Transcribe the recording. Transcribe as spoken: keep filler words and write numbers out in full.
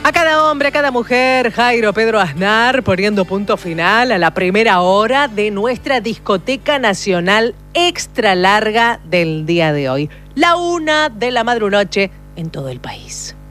A cada hombre, a cada mujer, Jairo Pedro Aznar poniendo punto final a la primera hora de nuestra discoteca nacional extra larga del día de hoy. La una de la madrunoche en todo el país.